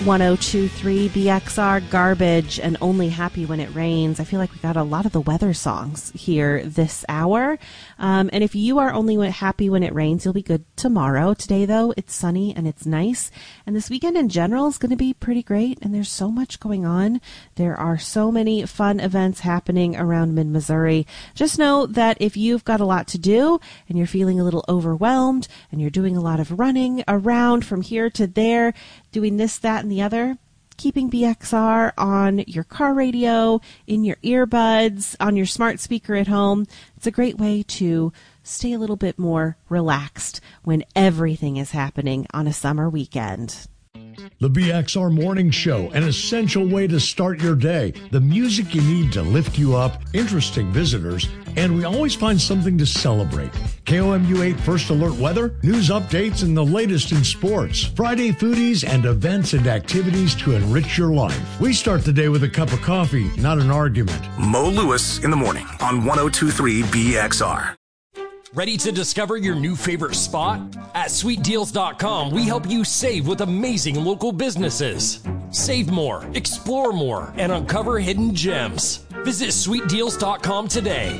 102.3 BXR, Garbage and Only Happy When It Rains. I feel like we got a lot of the weather songs here this hour. And if you are only happy when it rains, you'll be good tomorrow. Today, though, it's sunny and it's nice. And this weekend in general is going to be pretty great. And there's so much going on. There are so many fun events happening around mid-Missouri. Just know that if you've got a lot to do and you're feeling a little overwhelmed and you're doing a lot of running around from here to there, doing this, that, and the other, keeping BXR on your car radio, in your earbuds, on your smart speaker at home. It's a great way to stay a little bit more relaxed when everything is happening on a summer weekend. The BXR Morning Show, an essential way to start your day. The music you need to lift you up, interesting visitors, and we always find something to celebrate. KOMU 8 First Alert weather, news updates, and the latest in sports. Friday foodies and events and activities to enrich your life. We start the day with a cup of coffee, not an argument. Mo Lewis in the morning on 102.3 BXR. Ready to discover your new favorite spot? At sweetdeals.com, we help you save with amazing local businesses. Save more, explore more, and uncover hidden gems. Visit sweetdeals.com today.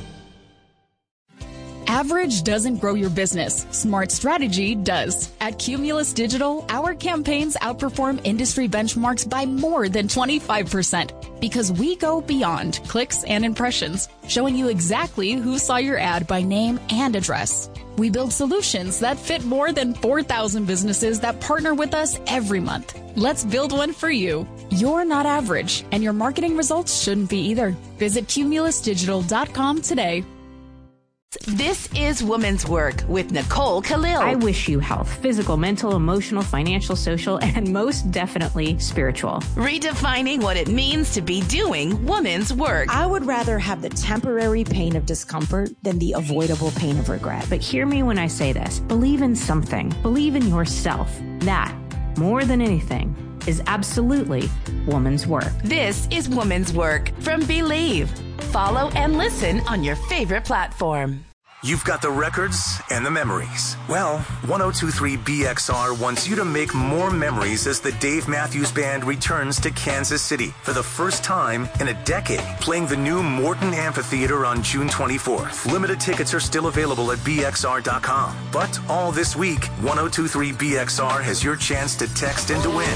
Average doesn't grow your business. Smart strategy does. At Cumulus Digital, our campaigns outperform industry benchmarks by more than 25% because we go beyond clicks and impressions, showing you exactly who saw your ad by name and address. We build solutions that fit more than 4,000 businesses that partner with us every month. Let's build one for you. You're not average, and your marketing results shouldn't be either. Visit cumulusdigital.com today. This is Woman's Work with Nicole Khalil. I wish you health, physical, mental, emotional, financial, social, and most definitely spiritual. Redefining what it means to be doing woman's work. I would rather have the temporary pain of discomfort than the avoidable pain of regret. But hear me when I say this. Believe in something. Believe in yourself. That, more than anything, is absolutely woman's work. This is Woman's Work from Believe. Follow and listen on your favorite platform. You've got the records and the memories. Well, 102.3 BXR wants you to make more memories as the Dave Matthews Band returns to Kansas City for the first time in a decade, playing the new Morton Amphitheater on June 24th. Limited tickets are still available at BXR.com. But all this week, 102.3 BXR has your chance to text and to win.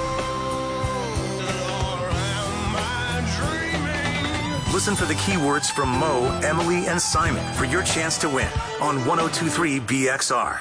Listen for the keywords from Mo, Emily, and Simon for your chance to win on 102.3 BXR.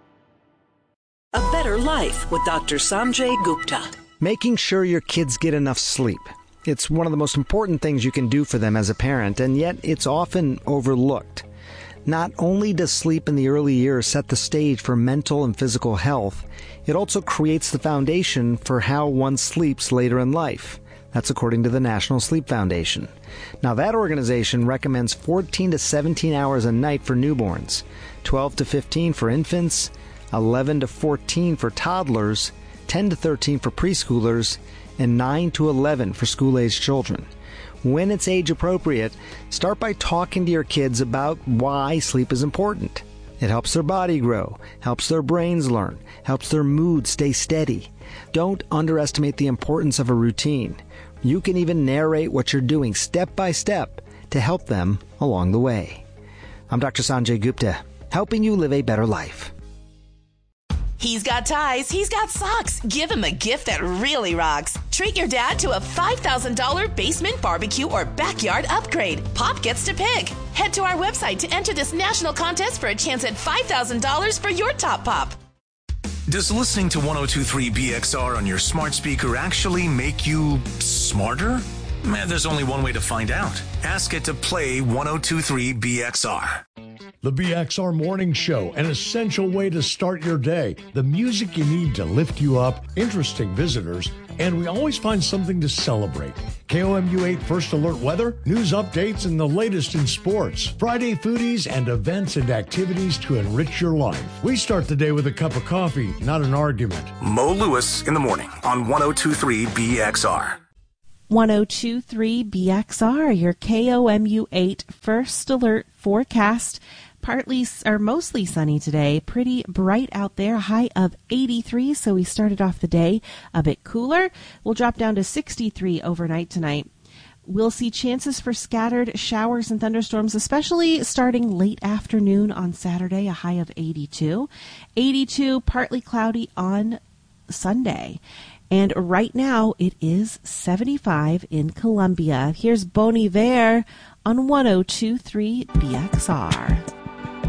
A Better Life with Dr. Sanjay Gupta. Making sure your kids get enough sleep. It's one of the most important things you can do for them as a parent, and yet it's often overlooked. Not only does sleep in the early years set the stage for mental and physical health, it also creates the foundation for how one sleeps later in life. That's according to the National Sleep Foundation. Now, that organization recommends 14 to 17 hours a night for newborns, 12 to 15 for infants, 11 to 14 for toddlers, 10 to 13 for preschoolers, and 9 to 11 for school-aged children. When it's age appropriate, start by talking to your kids about why sleep is important. It helps their body grow, helps their brains learn, helps their mood stay steady. Don't underestimate the importance of a routine. You can even narrate what you're doing step by step to help them along the way. I'm Dr. Sanjay Gupta, helping you live a better life. He's got ties, he's got socks. Give him a gift that really rocks. Treat your dad to a $5,000 basement barbecue or backyard upgrade. Pop gets to pick. Head to our website to enter this national contest for a chance at $5,000 for your top pop. Does listening to 102.3 BXR on your smart speaker actually make you smarter? There's only one way to find out. Ask it to play 102.3 BXR. The BXR Morning Show, an essential way to start your day. The music you need to lift you up, interesting visitors, and we always find something to celebrate. KOMU 8 First Alert weather, news updates, and the latest in sports. Friday foodies and events and activities to enrich your life. We start the day with a cup of coffee, not an argument. Mo Lewis in the morning on 102.3 BXR. 102.3 BXR, your KOMU 8 First Alert forecast. partly or mostly sunny today. Pretty bright out there, high of 83. So we started off the day a bit cooler. We'll drop down to 63 overnight tonight. We'll see chances for scattered showers and thunderstorms, especially starting late afternoon on Saturday, a high of 82. 82, partly cloudy on Sunday. And right now it is 75 in Columbia. Here's Bon Iver on 102.3 BXR.